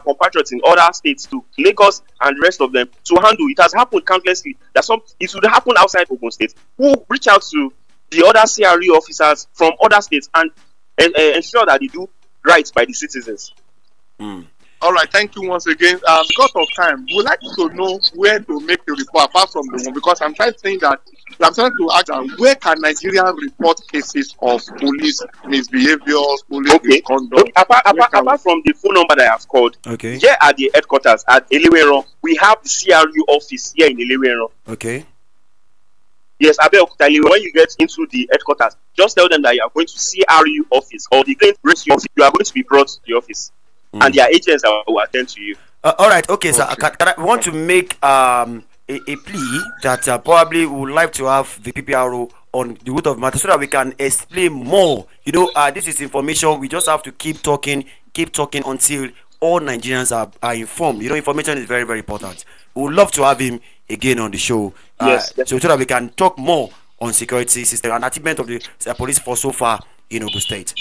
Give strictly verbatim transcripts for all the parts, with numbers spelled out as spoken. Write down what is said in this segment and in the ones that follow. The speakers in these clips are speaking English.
compatriots in other states too, Lagos and the rest of them, to handle. It has happened countlessly. That some it would happen outside Ogun State. Who reach out to the other C R E officers from other states and uh, uh, ensure that they do right by the citizens. Mm. All right, thank you once again. Uh, because of time, we'd like to know where to make the report apart from the one, because I'm trying to say that I'm trying to ask that where can Nigeria report cases of police misbehaviors, police Okay. misconduct? Okay. Apart, Where apart, can apart from the phone number that I have called, Okay. here at the headquarters at Elewero, we have the C R U office here in Elewero. Okay. Yes, Abeokuta, when you get into the headquarters, just tell them that you are going to C R U office or the Great Rescue office. You are going to be brought to the office, Mm. and their agents that will attend to you. Uh, all right. Okay, sir. Okay. Can, can I want to make um a, a plea that uh, probably we would like to have the P P R O on the root of matter so that we can explain more. You know, uh, this is information. We just have to keep talking, keep talking until all Nigerians are, are informed. You know, information is very, very important. We would love to have him again on the show. Uh, Yes, so, so that we can talk more on security system and achievement of the uh, police force so far in Ogun State.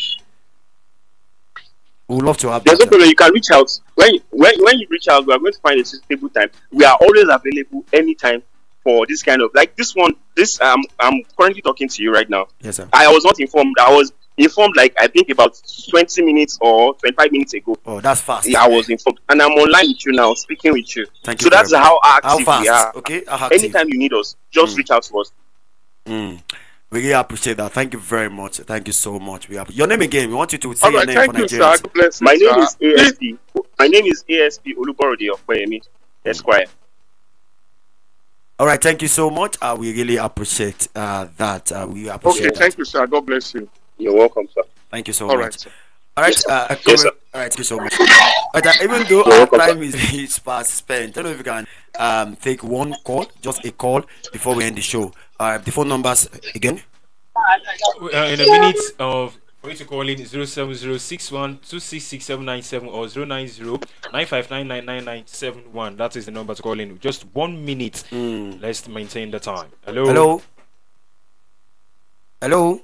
We would love to have There's no that. problem. You can reach out when you, when when you reach out. We are going to find a suitable time. We are always available anytime for this kind of like this one. This um I'm currently talking to you right now. Yes, sir. I was not informed. I was informed like I think about twenty minutes or twenty-five minutes ago. Oh, that's fast. Yeah, I was informed, and I'm online with you now, speaking with you. Thank you So very that's much. how How active fast? we are. Okay. How active? Anytime you need us, just Mm. reach out to us. Mm. We really appreciate that. Thank you very much. Thank you so much. We have your name again. We want you to say All your right, name thank for you, sir. Nigerians. God bless you, My name sir. is A S P. My name is A S P Oluborode Okoyemi, Esquire. All right. Thank you so much. Uh, we really appreciate uh, that. Uh, we appreciate Okay, that. thank you, sir. God bless you. You're welcome, sir. Thank you so All much. right, sir. All right. Yes, sir. Uh, Yes, Comrade- sir. all right. Thank you so much. But, uh, even though You're our welcome, time sir. is, is past spent, I don't know if you can um, take one call, just a call before we end the show. Uh, the phone numbers again. Uh, in a minute of for you to call in zero seven zero six one two six six seven nine seven or zero nine zero nine five nine nine nine nine seven one. That is the number to call in. Just one minute. Mm. Let's maintain the time. Hello. Hello. Hello.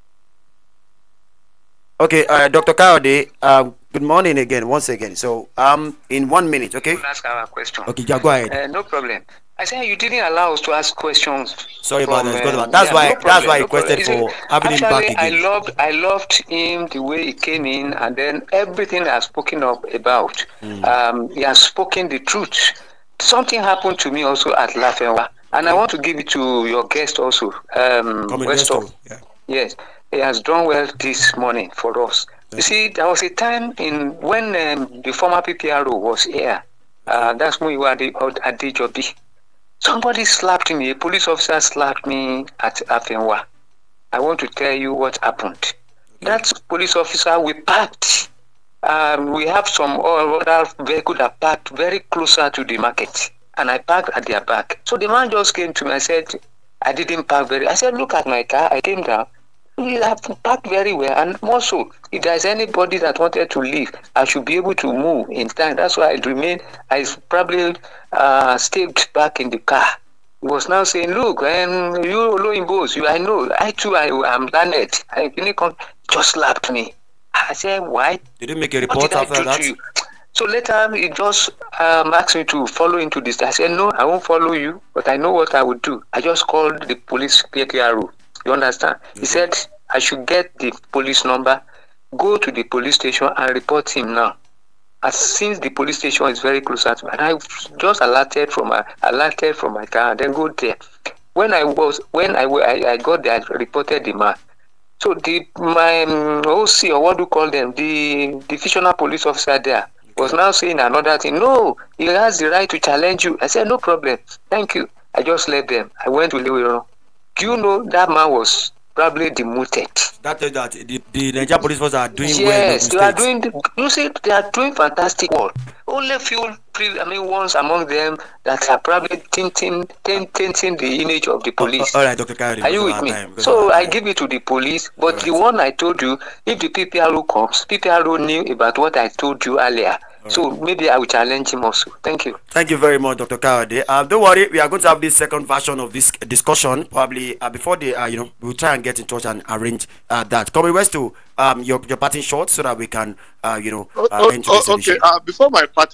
Okay, uh, Doctor Kayode, um, good morning again, once again. So, um, in one minute, okay? Ask our question. Okay, yeah, go ahead. Uh, no problem. I said you didn't allow us to ask questions. Sorry about from, that. Sorry uh, about- That's yeah, why. no That's problem, why I no problem. requested You see, for having him back actually, I again. loved, I loved him the way he came in, and then everything he has spoken up about. Mm. Um, he has spoken the truth. Something happened to me also at Lafenwa, and I want to give it to your guest also. Um, Coming Westhoff. Westo, yeah. Yes, he has done well this morning for us. You see, there was a time in when um, the former P P R O was here. Uh, that's Muyiwa Adejobi. Somebody slapped me. A police officer slapped me at Afenwa. I want to tell you what happened. That police officer, we parked. Um, we have some other vehicle that parked very closer to the market, and I parked at their back. So the man just came to me and said, I didn't park very. I said, look at my car. I came down. We have parked very well, and also, if there's anybody that wanted to leave, I should be able to move in time. That's why I remained. I probably uh, stayed back in the car. He was now saying, "Look, um, you Oloyimbos, you I know. I too, I am learned. I just slapped me." I said, "Why? Did you make a What report did I after do that? to you?" So later, he just um, asked me to follow into this. I said, "No, I won't follow you, but I know what I would do." I just called the police P P R O. You understand? Mm-hmm. He said I should get the police number, go to the police station and report him now. As since the police station is very close to me, and I just alerted from my alerted from my car and then go there. When I was when I I, I got there, I reported the man. So the my um, O C or what do you call them, the divisional police officer there was now saying another thing. No, he has the right to challenge you. I said no problem, thank you. I just left them. I went to Lewero. Do you know that man was probably demoted? That tells that the, the Nigerian police force are doing yes, well. Yes, they are doing. You see, they are doing fantastic work. Only few, I mean, ones among them that are probably tinting, tinting the image of the police. Uh, all right, Doctor Kayode, are you with me? Time, so I give it to the police, but right. The one I told you, if the P P R O comes, P P R O knew about what I told you earlier. All so right. Maybe I will challenge him also. Thank you. Thank you very much, Doctor Kayode. Uh, don't worry, we are going to have this second version of this discussion probably uh, before the, uh, you know, we'll try and get in touch and arrange uh, that. Coming West to um, your your parting shot so that we can, uh, you know, uh, oh, end oh, this edition. Okay, uh, before my parting